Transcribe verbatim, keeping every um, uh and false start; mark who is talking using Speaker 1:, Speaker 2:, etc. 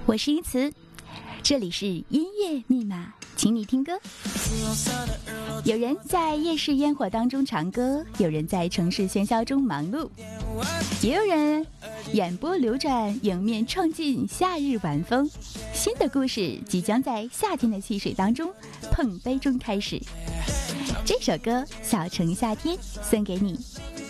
Speaker 1: 我是一词，这里是音乐密码，请你听歌。有人在夜市烟火当中唱歌，有人在城市喧嚣中忙碌，也有人眼波流转，迎面闯进夏日晚风。新的故事即将在夏天的汽水当中碰杯中开始。这首歌《小城夏天》送给你。